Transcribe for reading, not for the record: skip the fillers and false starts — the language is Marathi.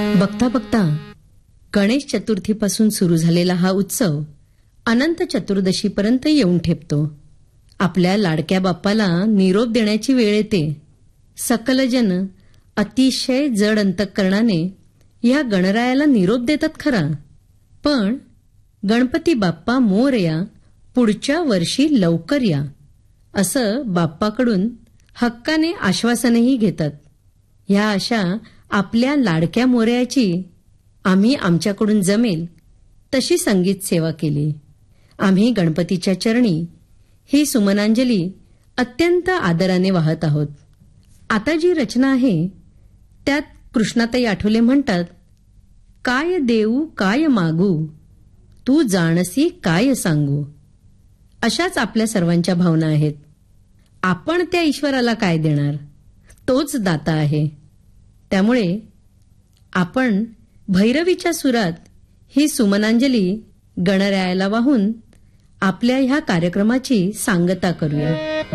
बघता बघता गणेश चतुर्थीपासून सुरू झालेला हा उत्सव अनंत चतुर्दशीपर्यंत येऊन ठेपतो. आपल्या लाडक्या बाप्पाला निरोप देण्याची वेळ येते. सकलजन अतिशय जड अंतःकरणाने या गणरायाला निरोप देतात खरा, पण गणपती बाप्पा मोरया, पुढच्या वर्षी लवकर या, असं बाप्पाकडून हक्काने आश्वासनही घेतात. ह्या अशा आपल्या लाडक्या मोरयाची आम्ही आमच्याकडून जमेल तशी संगीत सेवा केली. आम्ही गणपतीच्या चरणी ही सुमनांजली अत्यंत आदराने वाहत आहोत. आता जी रचना आहे त्यात कृष्णाताई आठवले म्हणतात, काय देऊ काय मागू, तू जाणसी काय सांगू. अशाच आपल्या सर्वांच्या भावना आहेत. आपण त्या ईश्वराला काय देणार, तोच दाता आहे. त्यामुळे आपण भैरवीच्या सुरात ही सुमनांजली गणरायाला वाहून आपल्या ह्या कार्यक्रमाची सांगता करूया.